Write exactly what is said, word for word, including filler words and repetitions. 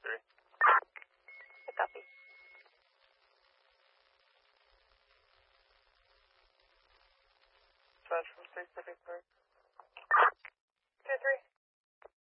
three. I copy. Flash from six thirty-three. Two three.